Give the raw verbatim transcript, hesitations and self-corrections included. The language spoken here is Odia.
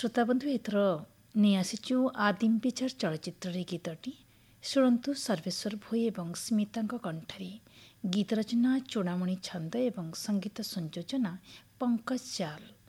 ଶ୍ରୋତାବନ୍ଧୁ ଏଥର ନେଇ ଆସିଛୁ ଆଦିମ ପିକ୍ଚର ଚଳଚ୍ଚିତ୍ରରେ ଗୀତଟି। ଶୁଣନ୍ତୁ ସର୍ବେଶ୍ୱର ଭୋଇ ଏବଂ ସ୍ମିତାଙ୍କ କଣ୍ଠରେ। ଗୀତ ରଚନା ଚୂଡ଼ାମଣି ଛନ୍ଦ ଏବଂ ସଙ୍ଗୀତ ସଂଯୋଜନା ପଙ୍କଜ ଚାଲ।